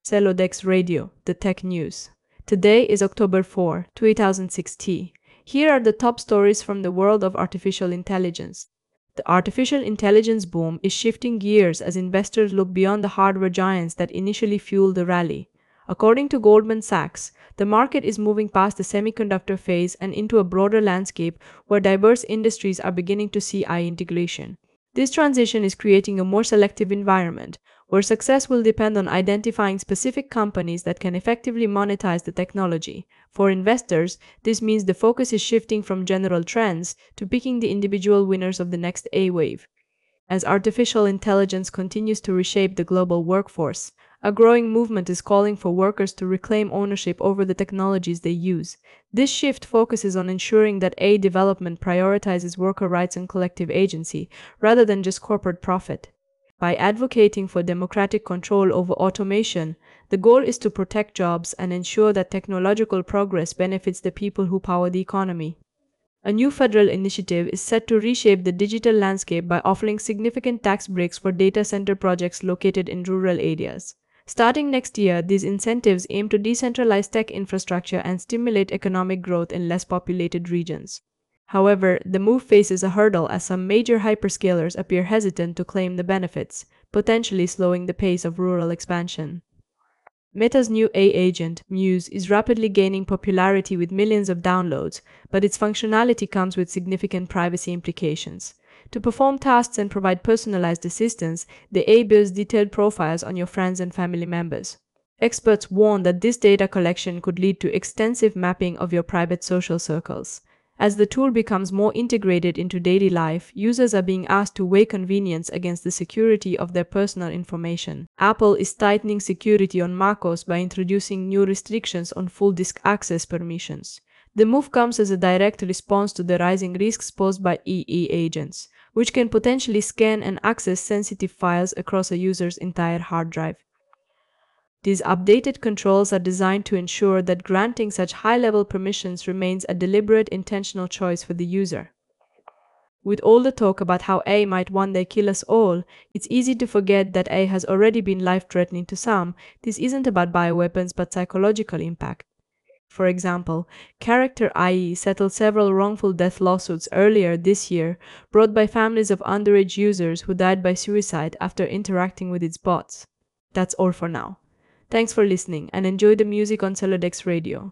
Celodex Radio, the tech news. Today is October 4, 2016. Here are the top stories from the world of artificial intelligence. The artificial intelligence boom is shifting gears as investors look beyond the hardware giants that initially fueled the rally. According to Goldman Sachs, the market is moving past the semiconductor phase and into a broader landscape where diverse industries are beginning to see AI integration. This transition is creating a more selective environment, where success will depend on identifying specific companies that can effectively monetize the technology. For investors, this means the focus is shifting from general trends to picking the individual winners of the next AI wave. As artificial intelligence continues to reshape the global workforce, a growing movement is calling for workers to reclaim ownership over the technologies they use. This shift focuses on ensuring that AI development prioritizes worker rights and collective agency, rather than just corporate profit. By advocating for democratic control over automation, the goal is to protect jobs and ensure that technological progress benefits the people who power the economy. A new federal initiative is set to reshape the digital landscape by offering significant tax breaks for data center projects located in rural areas. Starting next year, these incentives aim to decentralize tech infrastructure and stimulate economic growth in less populated regions. However, the move faces a hurdle as some major hyperscalers appear hesitant to claim the benefits, potentially slowing the pace of rural expansion. Meta's new AI agent, Muse, is rapidly gaining popularity with millions of downloads, but its functionality comes with significant privacy implications. To perform tasks and provide personalized assistance, the AI builds detailed profiles on your friends and family members. Experts warn that this data collection could lead to extensive mapping of your private social circles. As the tool becomes more integrated into daily life, users are being asked to weigh convenience against the security of their personal information. Apple is tightening security on macOS by introducing new restrictions on full disk access permissions. The move comes as a direct response to the rising risks posed by AI agents, which can potentially scan and access sensitive files across a user's entire hard drive. These updated controls are designed to ensure that granting such high-level permissions remains a deliberate, intentional choice for the user. With all the talk about how AI might one day kill us all, it's easy to forget that AI has already been life-threatening to some. This isn't about bioweapons but psychological impact. For example, Character.ie settled several wrongful death lawsuits earlier this year, brought by families of underage users who died by suicide after interacting with its bots. That's all for now. Thanks for listening and enjoy the music on Celodex Radio.